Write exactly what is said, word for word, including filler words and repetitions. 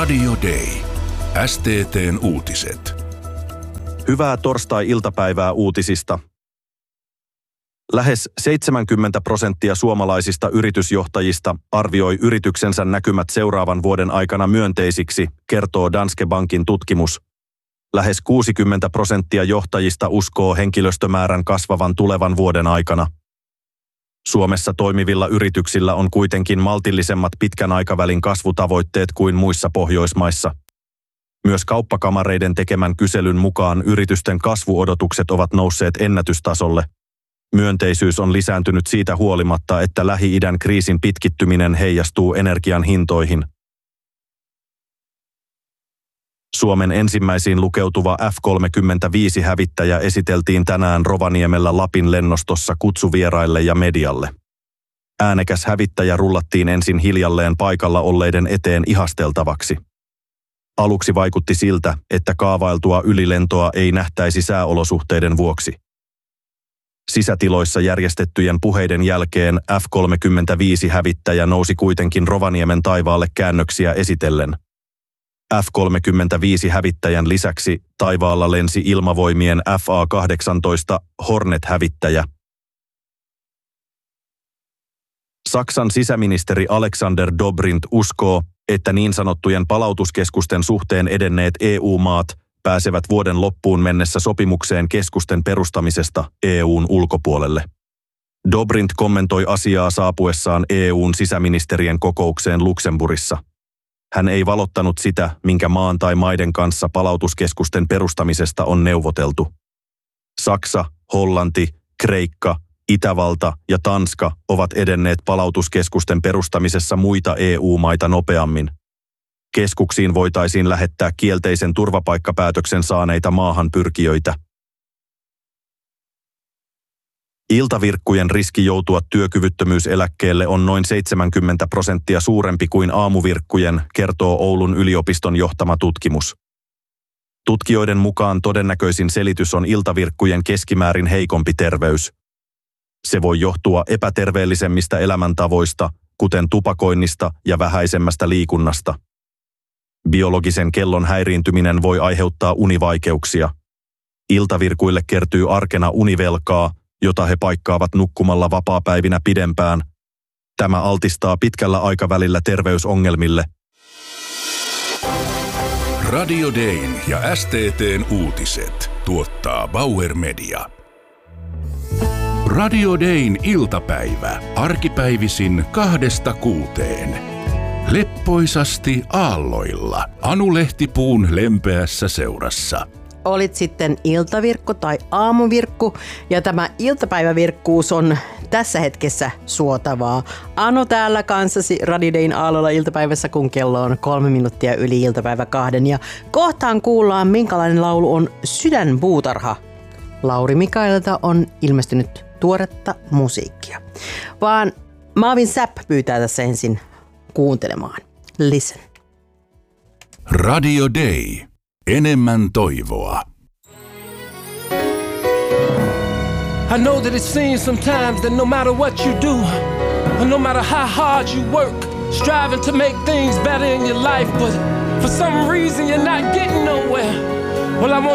Radio Day. S T T:n uutiset. Hyvää torstai-iltapäivää uutisista. Lähes seitsemänkymmentä prosenttia suomalaisista yritysjohtajista arvioi yrityksensä näkymät seuraavan vuoden aikana myönteisiksi, kertoo Danske Bankin tutkimus. Lähes kuusikymmentä prosenttia johtajista uskoo henkilöstömäärän kasvavan tulevan vuoden aikana. Suomessa toimivilla yrityksillä on kuitenkin maltillisemmat pitkän aikavälin kasvutavoitteet kuin muissa Pohjoismaissa. Myös kauppakamareiden tekemän kyselyn mukaan yritysten kasvuodotukset ovat nousseet ennätystasolle. Myönteisyys on lisääntynyt siitä huolimatta, että Lähi-idän kriisin pitkittyminen heijastuu energian hintoihin. Suomen ensimmäisiin lukeutuva F kolmekymmentäviisi-hävittäjä esiteltiin tänään Rovaniemellä Lapin lennostossa kutsuvieraille ja medialle. Äänekäs hävittäjä rullattiin ensin hiljalleen paikalla olleiden eteen ihasteltavaksi. Aluksi vaikutti siltä, että kaavailtua ylilentoa ei nähtäisi sääolosuhteiden vuoksi. Sisätiloissa järjestettyjen puheiden jälkeen F kolmekymmentäviisi-hävittäjä nousi kuitenkin Rovaniemen taivaalle käännöksiä esitellen. F kolmekymmentäviisi-hävittäjän lisäksi taivaalla lensi ilmavoimien F A kahdeksantoista Hornet-hävittäjä. Saksan sisäministeri Alexander Dobrindt uskoo, että niin sanottujen palautuskeskusten suhteen edenneet E U-maat pääsevät vuoden loppuun mennessä sopimukseen keskusten perustamisesta E U:n ulkopuolelle. Dobrindt kommentoi asiaa saapuessaan E U:n sisäministerien kokoukseen Luxemburgissa. Hän ei valottanut sitä, minkä maan tai maiden kanssa palautuskeskusten perustamisesta on neuvoteltu. Saksa, Hollanti, Kreikka, Itävalta ja Tanska ovat edenneet palautuskeskusten perustamisessa muita E U-maita nopeammin. Keskuksiin voitaisiin lähettää kielteisen turvapaikkapäätöksen saaneita maahanpyrkijöitä. Iltavirkkujen riski joutua työkyvyttömyyseläkkeelle on noin seitsemänkymmentä prosenttia suurempi kuin aamuvirkkujen, kertoo Oulun yliopiston johtama tutkimus. Tutkijoiden mukaan todennäköisin selitys on iltavirkkujen keskimäärin heikompi terveys. Se voi johtua epäterveellisemmistä elämäntavoista, kuten tupakoinnista ja vähäisemmästä liikunnasta. Biologisen kellon häiriintyminen voi aiheuttaa univaikeuksia. Iltavirkuille kertyy arkena univelkaa, jota he paikkaavat nukkumalla vapaapäivinä pidempään. Tämä altistaa pitkällä aikavälillä terveysongelmille. Radio Dayn ja S T T:n uutiset tuottaa Bauer Media. Radio Dayn iltapäivä, arkipäivisin kahdesta kuuteen. Leppoisasti aalloilla, Anu Lehtipuun lempeässä seurassa. Olit sitten iltavirkku tai aamuvirkku, ja tämä iltapäivävirkkuus on tässä hetkessä suotavaa. Anu täällä kanssasi Radio Dayn aalloilla iltapäivässä, kun kello on kolme minuuttia yli iltapäivä kahden. Ja kohtaan kuullaan, minkälainen laulu on Sydänpuutarha. Lauri Mikaelilta on ilmestynyt tuoretta musiikkia. Vaan Marvin Sapp pyytää tässä ensin kuuntelemaan. Listen. Radio Day. Enemmän toivoa. I know that it seems sometimes that no matter what you do, or no matter how hard you work, striving to make things better in your life, but for some reason you're not getting nowhere. Well, I want